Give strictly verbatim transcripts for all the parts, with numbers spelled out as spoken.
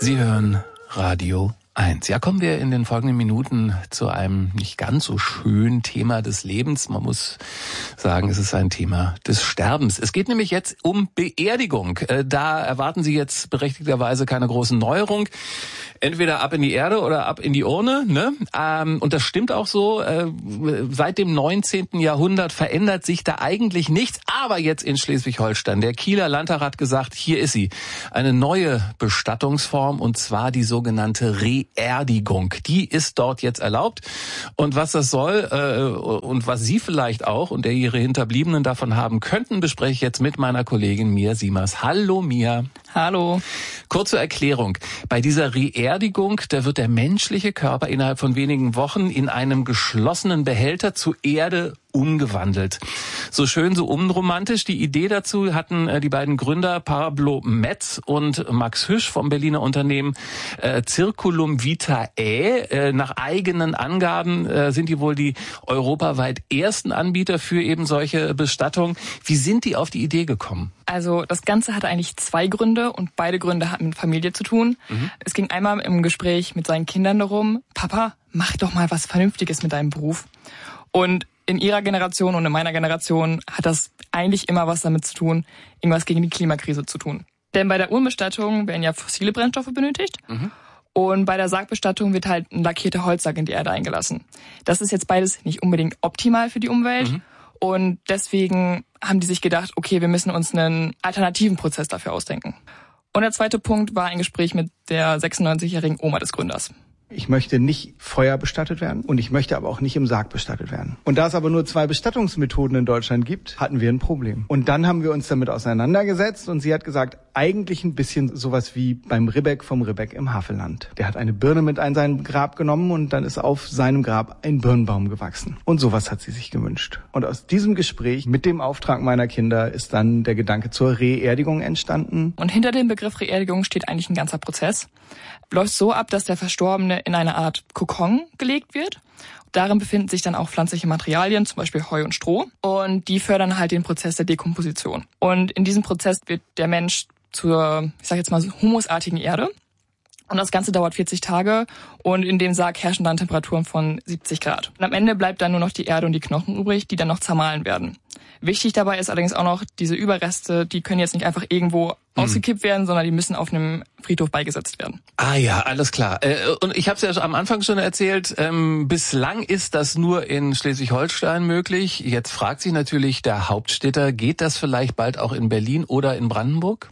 Sie hören Radio eins. Ja, kommen wir in den folgenden Minuten zu einem nicht ganz so schönen Thema des Lebens. Man muss sagen, es ist ein Thema des Sterbens. Es geht nämlich jetzt um Beerdigung. Da erwarten Sie jetzt berechtigterweise keine großen Neuerungen. Entweder ab in die Erde oder ab in die Urne, ne? Ähm, und das stimmt auch so. Äh, seit dem neunzehnten Jahrhundert verändert sich da eigentlich nichts. Aber jetzt in Schleswig-Holstein. Der Kieler Landtag hat gesagt, hier ist sie. Eine neue Bestattungsform, und zwar die sogenannte Reerdigung. Die ist dort jetzt erlaubt. Und was das soll äh, und was Sie vielleicht auch und der Ihre Hinterbliebenen davon haben könnten, bespreche ich jetzt mit meiner Kollegin Mia Siemers. Hallo Mia. Hallo. Kurze Erklärung. Bei dieser Reerdigung, da wird der menschliche Körper innerhalb von wenigen Wochen in einem geschlossenen Behälter zu Erde umgewandelt. So schön, so unromantisch. Die Idee dazu hatten äh, die beiden Gründer Pablo Metz und Max Hüsch vom Berliner Unternehmen äh, Circulum Vitae. Äh, nach eigenen Angaben äh, sind die wohl die europaweit ersten Anbieter für eben solche Bestattungen. Wie sind die auf die Idee gekommen? Also das Ganze hatte eigentlich zwei Gründe und beide Gründe hatten mit Familie zu tun. Mhm. Es ging einmal im Gespräch mit seinen Kindern darum, Papa, mach doch mal was Vernünftiges mit deinem Beruf. Und in ihrer Generation und in meiner Generation hat das eigentlich immer was damit zu tun, irgendwas gegen die Klimakrise zu tun. Denn bei der Urnenbestattung werden ja fossile Brennstoffe benötigt. Mhm. Und bei der Sargbestattung wird halt ein lackierter Holzsack in die Erde eingelassen. Das ist jetzt beides nicht unbedingt optimal für die Umwelt. Mhm. Und deswegen haben die sich gedacht, okay, wir müssen uns einen alternativen Prozess dafür ausdenken. Und der zweite Punkt war ein Gespräch mit der sechsundneunzigjährigen Oma des Gründers. Ich möchte nicht Feuer bestattet werden und ich möchte aber auch nicht im Sarg bestattet werden. Und da es aber nur zwei Bestattungsmethoden in Deutschland gibt, hatten wir ein Problem. Und dann haben wir uns damit auseinandergesetzt und sie hat gesagt, eigentlich ein bisschen sowas wie beim Ribbeck vom Ribbeck im Havelland. Der hat eine Birne mit in sein Grab genommen und dann ist auf seinem Grab ein Birnbaum gewachsen. Und sowas hat sie sich gewünscht. Und aus diesem Gespräch mit dem Auftrag meiner Kinder ist dann der Gedanke zur Reerdigung entstanden. Und hinter dem Begriff Reerdigung steht eigentlich ein ganzer Prozess. Läuft so ab, dass der Verstorbene in eine Art Kokon gelegt wird. Darin befinden sich dann auch pflanzliche Materialien, zum Beispiel Heu und Stroh. Und die fördern halt den Prozess der Dekomposition. Und in diesem Prozess wird der Mensch zur, ich sag jetzt mal, humusartigen Erde. Und das Ganze dauert vierzig Tage und in dem Sarg herrschen dann Temperaturen von siebzig Grad. Und am Ende bleibt dann nur noch die Erde und die Knochen übrig, die dann noch zermahlen werden. Wichtig dabei ist allerdings auch noch, diese Überreste, die können jetzt nicht einfach irgendwo hm. ausgekippt werden, sondern die müssen auf einem Friedhof beigesetzt werden. Ah ja, alles klar. Und ich habe es ja am Anfang schon erzählt, ähm, bislang ist das nur in Schleswig-Holstein möglich. Jetzt fragt sich natürlich der Hauptstädter, geht das vielleicht bald auch in Berlin oder in Brandenburg?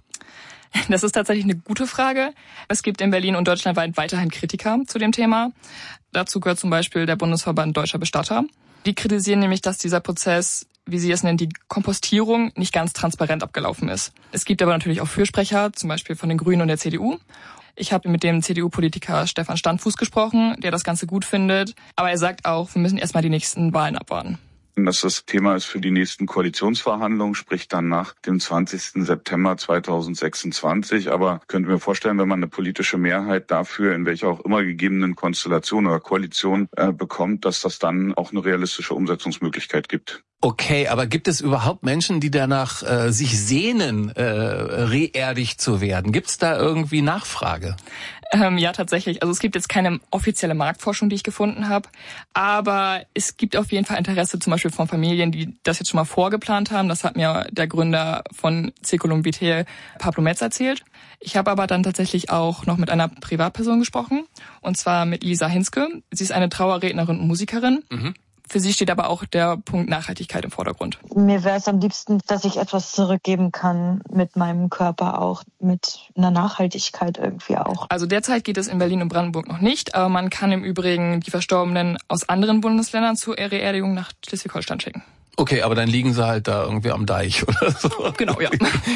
Das ist tatsächlich eine gute Frage. Es gibt in Berlin und deutschlandweit weiterhin Kritiker zu dem Thema. Dazu gehört zum Beispiel der Bundesverband Deutscher Bestatter. Die kritisieren nämlich, dass dieser Prozess, wie sie es nennen, die Kompostierung, nicht ganz transparent abgelaufen ist. Es gibt aber natürlich auch Fürsprecher, zum Beispiel von den Grünen und der C D U. Ich habe mit dem C D U-Politiker Stefan Standfuß gesprochen, der das Ganze gut findet. Aber er sagt auch, wir müssen erstmal die nächsten Wahlen abwarten. Dass das Thema ist für die nächsten Koalitionsverhandlungen, sprich dann nach dem zwanzigsten September zweitausendsechsundzwanzig. Aber könnte mir vorstellen, wenn man eine politische Mehrheit dafür, in welcher auch immer gegebenen Konstellation oder Koalition äh, bekommt, dass das dann auch eine realistische Umsetzungsmöglichkeit gibt. Okay, aber gibt es überhaupt Menschen, die danach äh, sich sehnen, äh, reerdigt zu werden? Gibt es da irgendwie Nachfrage? Ähm, ja, tatsächlich. Also es gibt jetzt keine offizielle Marktforschung, die ich gefunden habe. Aber es gibt auf jeden Fall Interesse zum Beispiel von Familien, die das jetzt schon mal vorgeplant haben. Das hat mir der Gründer von Circulum Vitae, Pablo Metz, erzählt. Ich habe aber dann tatsächlich auch noch mit einer Privatperson gesprochen. Und zwar mit Lisa Hinske. Sie ist eine Trauerrednerin und Musikerin. Mhm. Für sie steht aber auch der Punkt Nachhaltigkeit im Vordergrund. Mir wäre es am liebsten, dass ich etwas zurückgeben kann mit meinem Körper auch, mit einer Nachhaltigkeit irgendwie auch. Also derzeit geht es in Berlin und Brandenburg noch nicht, aber man kann im Übrigen die Verstorbenen aus anderen Bundesländern zur Reerdigung nach Schleswig-Holstein schicken. Okay, aber dann liegen sie halt da irgendwie am Deich oder so. Genau, ja.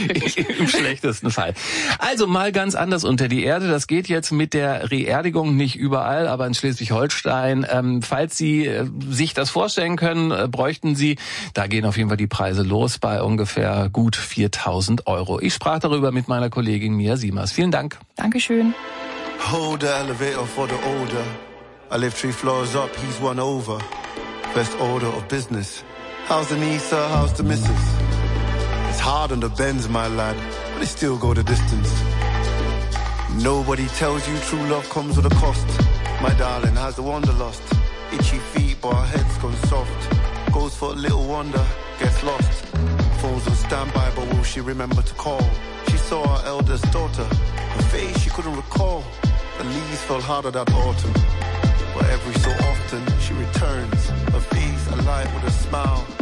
Im schlechtesten Fall. Also mal ganz anders unter die Erde. Das geht jetzt mit der Reerdigung nicht überall, aber in Schleswig-Holstein. Ähm, falls Sie äh, sich das vorstellen können, äh, bräuchten Sie, da gehen auf jeden Fall die Preise los, bei ungefähr gut viertausend Euro. Ich sprach darüber mit meiner Kollegin Mia Siemers. Vielen Dank. Dankeschön. Hold the elevator for the older. I live three floors up, he's one over. Best order of business. How's the Nisa, how's the missus? It's hard on the Benz, my lad, but they still go the distance. nobody tells you true love comes with a cost. My darling has the wanderlust. Itchy feet but her head's gone soft. Goes for a little wonder, gets lost. Phone's on standby but will she remember to call? She saw her eldest daughter. Her face she couldn't recall. The leaves fell harder that autumn. But every so often she returns. Her face alive with a smile.